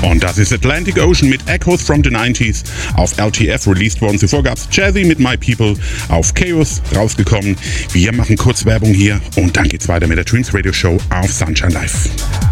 Und das ist Atlantic Ocean mit Echoes from the 90s auf LTF released worden. Zuvor gab es Jazzy mit My People auf Chaos rausgekommen. Wir machen kurz Werbung hier und dann geht's weiter mit der Dreams Radio Show auf Sunshine Live.